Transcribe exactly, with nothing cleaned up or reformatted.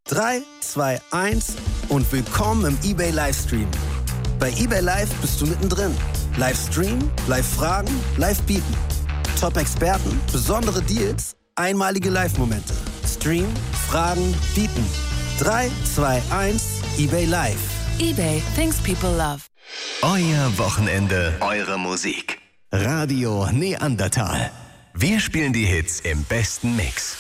drei, zwei, eins und willkommen im eBay Livestream. Bei eBay Live bist du mittendrin. Live streamen, live fragen, live bieten. Top-Experten, besondere Deals, einmalige Live-Momente. Stream, fragen, bieten. drei, zwei, eins, eBay Live. eBay, things people love. Euer Wochenende, eure Musik. Radio Neandertal. Wir spielen die Hits im besten Mix.